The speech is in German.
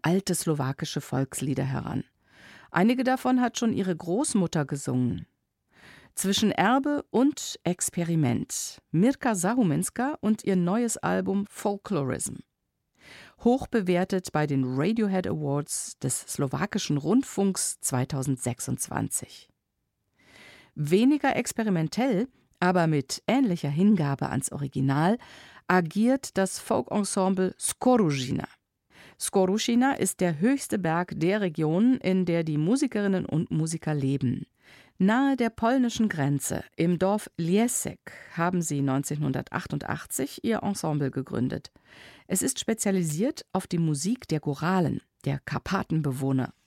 alte slowakische Volkslieder heran. Einige davon hat schon ihre Großmutter gesungen. Zwischen Erbe und Experiment. Mirka Zahuminska und ihr neues Album Folklorism. Hoch bewertet bei den Radiohead Awards des slowakischen Rundfunks 2026. Weniger experimentell, aber mit ähnlicher Hingabe ans Original, agiert das Folkensemble Skoružina. Skoružina ist der höchste Berg der Region, in der die Musikerinnen und Musiker leben. Nahe der polnischen Grenze, im Dorf Liesek, haben sie 1988 ihr Ensemble gegründet. Es ist spezialisiert auf die Musik der Goralen, der Karpatenbewohner.